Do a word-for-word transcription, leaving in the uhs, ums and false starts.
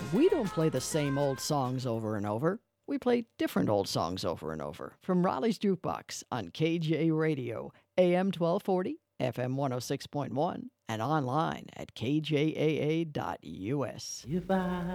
We don't play the same old songs over and over. We play different old songs over and over. From Raleigh's Jukebox on K J Radio, A M twelve forty, F M one oh six point one, and online at K J A A dot U S. If I